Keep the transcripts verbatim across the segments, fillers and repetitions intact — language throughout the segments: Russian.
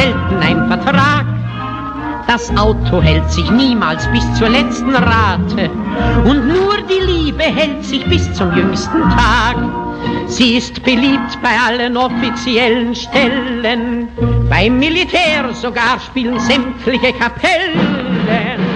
selten ein Vertrag. Das Auto hält sich niemals bis zur letzten Rate und nur die Liebe hält sich bis zum jüngsten Tag. Sie ist beliebt bei allen offiziellen Stellen, beim Militär sogar spielen sämtliche Kapellen.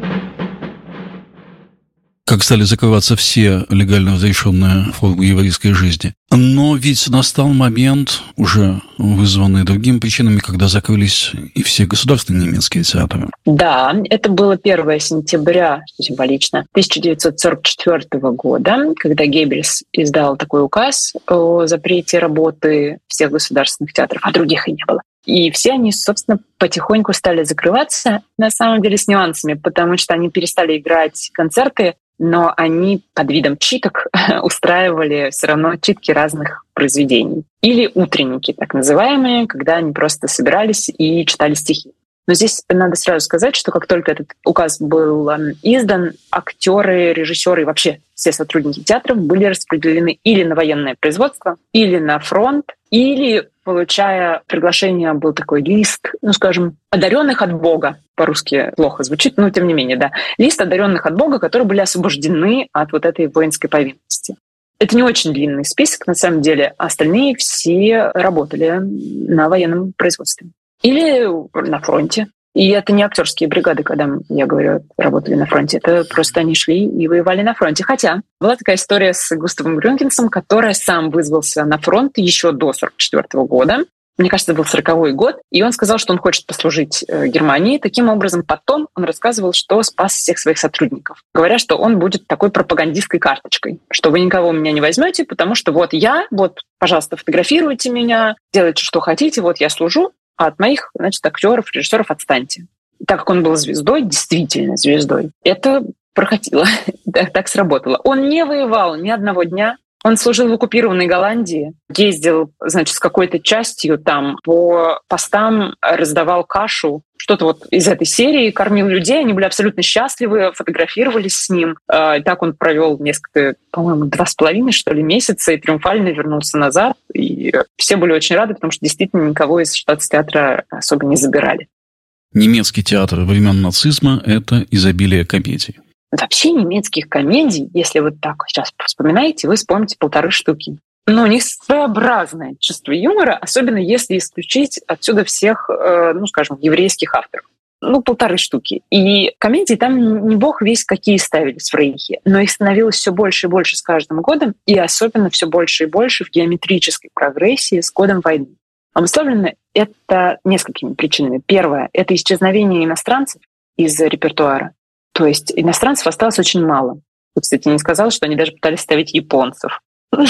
Как стали закрываться все легально разрешенные формы еврейской жизни. Но ведь настал момент, уже вызванный другими причинами, когда закрылись и все государственные немецкие театры. Да, это было первое сентября, что символично, тысяча девятьсот сорок четвёртого года, когда Геббельс издал такой указ о запрете работы всех государственных театров, а других и не было. И все они, собственно, потихоньку стали закрываться, на самом деле с нюансами, потому что они перестали играть концерты, но они под видом читок устраивали все равно читки разных произведений. Или утренники, так называемые, когда они просто собирались и читали стихи. Но здесь надо сразу сказать, что как только этот указ был издан, актеры, режиссеры и вообще все сотрудники театров были распределены или на военное производство, или на фронт, или, получая приглашение, был такой лист, ну, скажем, одаренных от Бога. По-русски плохо звучит, но тем не менее, да. Лист одаренных от Бога, которые были освобождены от вот этой воинской повинности. Это не очень длинный список, на самом деле. Остальные все работали на военном производстве. Или на фронте. И это не актерские бригады, когда я говорю, работали на фронте. Это просто они шли и воевали на фронте. Хотя была такая история с Густавом Грюндгенсом, который сам вызвался на фронт еще до сорок четвёртого года. Мне кажется, это был сороковой год. И он сказал, что он хочет послужить Германии. Таким образом, потом он рассказывал, что спас всех своих сотрудников. Говоря, что он будет такой пропагандистской карточкой. Что вы никого у меня не возьмете, потому что вот я, вот, пожалуйста, фотографируйте меня, делайте, что хотите, вот я служу. А от моих, значит, актеров, режиссеров отстаньте. Так как он был звездой, действительно звездой, это прокатило, так, так сработало. Он не воевал ни одного дня. Он служил в оккупированной Голландии, ездил, значит, с какой-то частью там по постам, раздавал кашу, что-то вот из этой серии, кормил людей, они были абсолютно счастливы, фотографировались с ним. И так он провел несколько, по-моему, два с половиной, что ли, месяца, и триумфально вернулся назад. И все были очень рады, потому что действительно никого из штатс-театра особо не забирали. Немецкий театр времен нацизма – это изобилие комедий. Вообще немецких комедий, если вы так сейчас вспоминаете, вы вспомните полторы штуки. Но у них своеобразное чувство юмора, особенно если исключить отсюда всех, ну, скажем, еврейских авторов. Ну, полторы штуки. И комедии там не бог весть какие ставились в Рейхе, но их становилось все больше и больше с каждым годом, и особенно все больше и больше в геометрической прогрессии с годом войны. Обусловлено это несколькими причинами. Первое — это исчезновение иностранцев из репертуара. То есть иностранцев осталось очень мало. Тут, кстати, не сказала, что они даже пытались ставить японцев.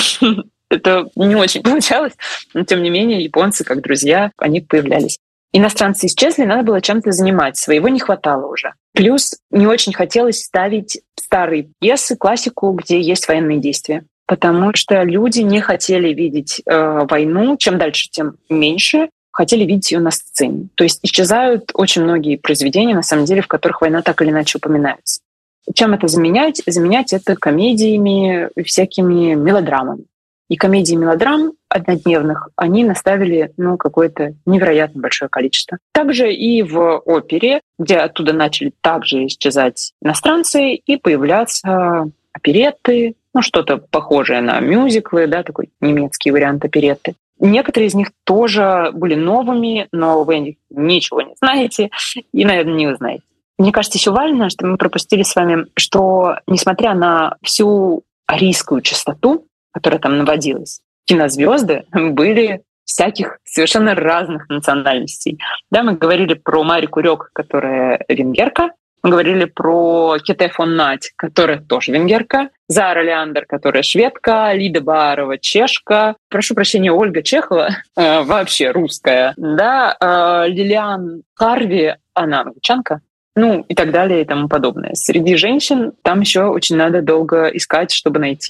Это не очень получалось, но тем не менее японцы, как друзья, они появлялись. Иностранцы исчезли, надо было чем-то заниматься, своего не хватало уже. Плюс не очень хотелось ставить старые пьесы, классику, где есть военные действия. Потому что люди не хотели видеть э, войну, чем дальше, тем меньше, хотели видеть ее на сцене. То есть исчезают очень многие произведения, на самом деле, в которых война так или иначе упоминается. Чем это заменять? Заменять это комедиями, всякими мелодрамами. И комедии мелодрам однодневных они наставили ну, какое-то невероятно большое количество. Также и в опере, где оттуда начали также исчезать иностранцы и появляться оперетты, ну, что-то похожее на мюзиклы, да, такой немецкий вариант оперетты. Некоторые из них тоже были новыми, но вы о них ничего не знаете и, наверное, не узнаете. Мне кажется, еще важно, что мы пропустили с вами, что, несмотря на всю арийскую чистоту, которая там наводилась, кинозвезды были всяких совершенно разных национальностей. Да, мы говорили про Марику Рёк, которая венгерка, мы говорили про Кете фон Надь, которая тоже венгерка, Зара Леандер, которая шведка, Лида Баарова, чешка, прошу прощения, Ольга Чехова, э, вообще русская, да, э, Лилиан Харви, она англичанка, ну и так далее и тому подобное. Среди женщин там еще очень надо долго искать, чтобы найти